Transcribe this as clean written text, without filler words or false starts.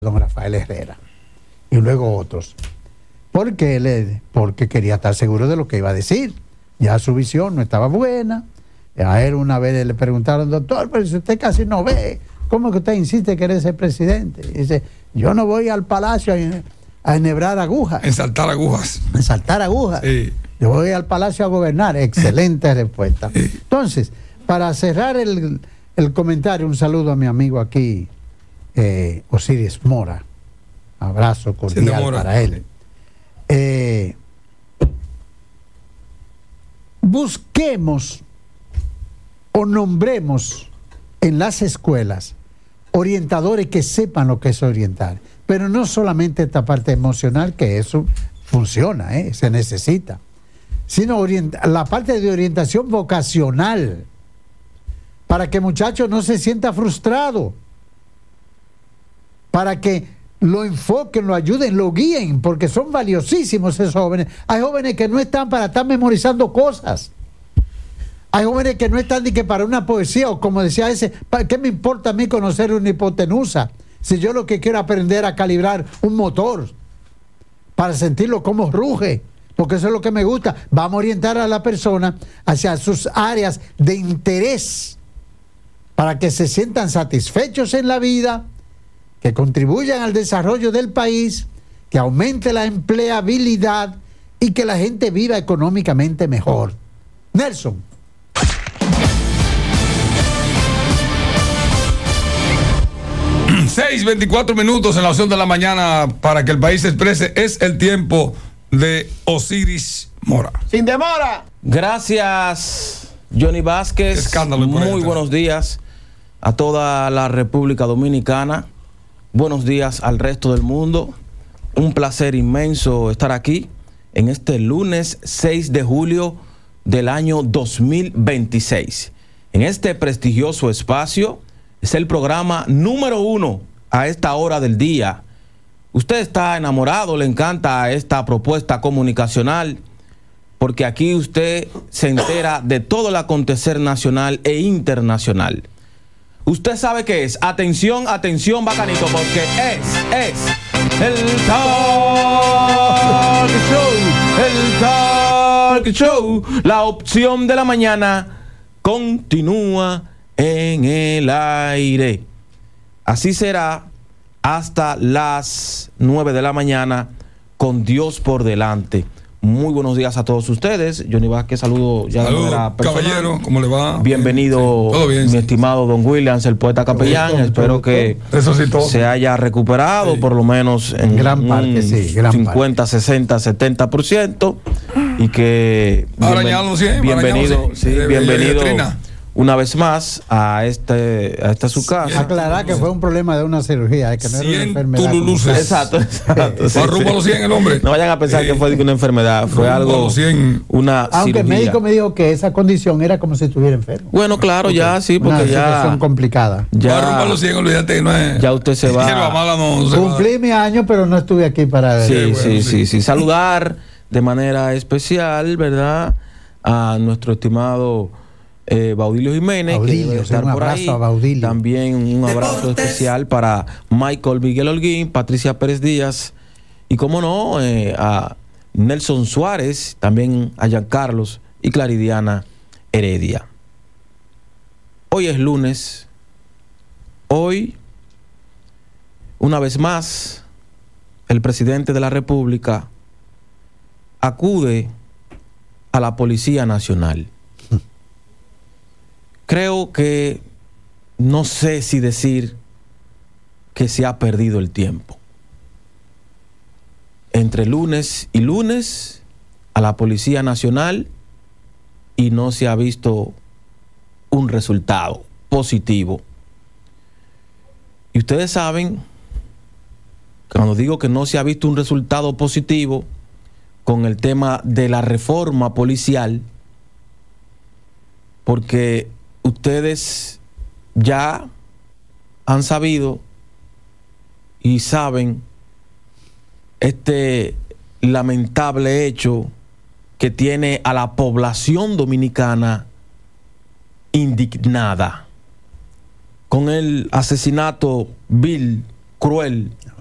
don Rafael Herrera y luego otros. Porque quería estar seguro de lo que iba a decir. Ya su visión no estaba buena. A él una vez le preguntaron, doctor, pero si usted casi no ve, ¿cómo que usted insiste en querer ser presidente? Y dice, yo no voy al palacio a enhebrar agujas. Ensaltar agujas. Ensaltar agujas. Sí. Yo voy al palacio a gobernar. Excelente respuesta. Sí. Entonces, para cerrar el comentario, un saludo a mi amigo aquí, Osiris Mora. Abrazo cordial para él. Busquemos o nombremos en las escuelas orientadores que sepan lo que es orientar, pero no solamente esta parte emocional, que eso funciona, se necesita, sino la parte de orientación vocacional, para que el muchacho no se sienta frustrado, para que lo enfoquen, lo ayuden, lo guíen, porque son valiosísimos esos jóvenes. Hay jóvenes que no están para estar memorizando cosas. Hay jóvenes que no están ni que para una poesía, o como decía ese, ¿qué me importa a mí conocer una hipotenusa? Si yo lo que quiero es aprender a calibrar un motor, para sentirlo como ruge, porque eso es lo que me gusta. Vamos a orientar a la persona hacia sus áreas de interés, para que se sientan satisfechos en la vida, que contribuyan al desarrollo del país, que aumente la empleabilidad y que la gente viva económicamente mejor. Nelson. 6:24 minutos en la opción de la mañana para que el país se exprese. Es el tiempo de Osiris Mora. Sin demora. Gracias, Johnny Vázquez. Escándalo. Muy buenos días a toda la República Dominicana. Buenos días al resto del mundo. Un placer inmenso estar aquí en este lunes 6 de julio del año 2026. En este prestigioso espacio es el programa número 1 a esta hora del día. Usted está enamorado, le encanta esta propuesta comunicacional, porque aquí usted se entera de todo el acontecer nacional e internacional. Usted sabe qué es. Atención, atención, bacanito, porque es el Talk Show. La opción de la mañana continúa en el aire. Así será hasta las 9 de la mañana, con Dios por delante. Muy buenos días a todos ustedes. Johnny Vázquez, saludo ya de manera personal. Caballero, ¿cómo le va? Bienvenido, sí, todo bien, mi estimado Don Williams, el poeta capellán. Espero que se haya recuperado, por lo menos en gran parte, gran 50, parte. 60, 70%. Y que bienvenido una vez más a esta su casa. Aclarar que fue un problema de una cirugía, que no era una enfermedad. Exacto. Fue rumbo a los 100 el hombre. No vayan a pensar que fue una enfermedad, fue algo, una aunque cirugía. El médico me dijo que esa condición era como si estuviera enfermo. Bueno, claro, ya sí, porque una situación complicada. Ya rumbo a los 100, olvídate, no es. Ya usted se va. Cumplí mi año, pero no estuve aquí para. Sí. Saludar de manera especial, ¿verdad?, a nuestro estimado Baudilio Jiménez, que debe estar por ahí. A Baudilio. También un abrazo especial para Michael Miguel Holguín, Patricia Pérez Díaz y, como no, a Nelson Suárez, también a Giancarlos y Claridiana Heredia. Hoy es lunes. Hoy, una vez más, el presidente de la República acude a la Policía Nacional. Creo que no sé si decir que se ha perdido el tiempo. Entre lunes y lunes a la Policía Nacional y no se ha visto un resultado positivo. Y ustedes saben, cuando digo que no se ha visto un resultado positivo con el tema de la reforma policial, porque ustedes ya han sabido y saben este lamentable hecho que tiene a la población dominicana indignada con el asesinato vil cruel